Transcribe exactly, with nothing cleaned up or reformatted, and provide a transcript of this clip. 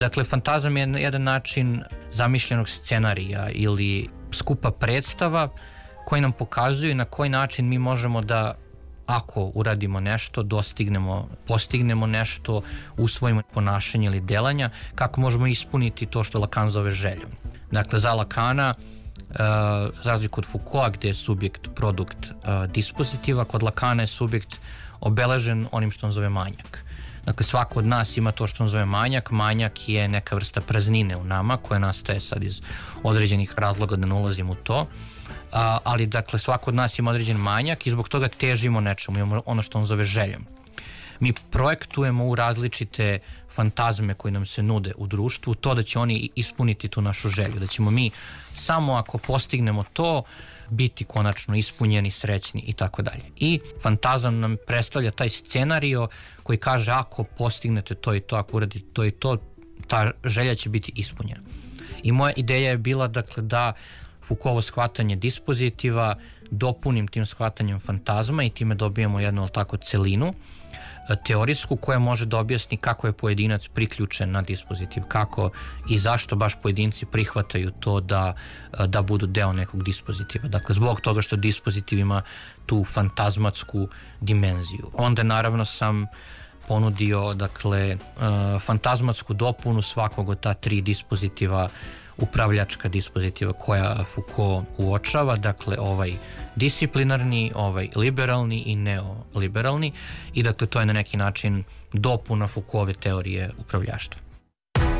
Dakle, fantazam je jedan način zamišljenog scenarija ili skupa predstava koji nam pokazuju na koji način mi možemo da, ako uradimo nešto, dostignemo, postignemo nešto, usvojimo ponašanje ili delanja, kako možemo ispuniti to što Lacan zove željom. Dakle, za Lacana, Uh, za razliku od Foucaulta gde je subjekt produkt uh, dispozitiva, kod Lacana je subjekt obeležen onim što on zove manjak. Dakle, svako od nas ima to što on zove manjak. Manjak je neka vrsta praznine u nama koja nastaje sad iz određenih razloga, da ne ulazim u to. Uh, ali, dakle, svako od nas ima određen manjak i zbog toga težimo nečemu, imamo ono što on zove željom. Mi projektujemo u različite fantazme koji nam se nude u društvu to da će oni ispuniti tu našu želju, da ćemo mi samo ako postignemo to biti konačno ispunjeni, srećni i tako dalje. I fantazam nam predstavlja taj scenario koji kaže ako postignete to i to, ako uradite to i to, ta želja će biti ispunjena. I moja ideja je bila, dakle, da Foucaultovo shvatanje dispozitiva dopunim tim shvatanjem fantazma i time dobijemo jednu tako celinu teorijsku koja može da objasni kako je pojedinac priključen na dispozitiv, kako i zašto baš pojedinci prihvataju to da, da budu deo nekog dispozitiva. Dakle, zbog toga što dispozitiv ima tu fantazmatsku dimenziju. Onda naravno sam ponudio, dakle, fantazmatsku dopunu svakog od ta tri dispozitiva, upravljačka dispozitiva koja Foucault uočava, dakle ovaj disciplinarni, ovaj liberalni i neoliberalni, i dakle to je na neki način dopuna Foucaultove teorije upravljaštva.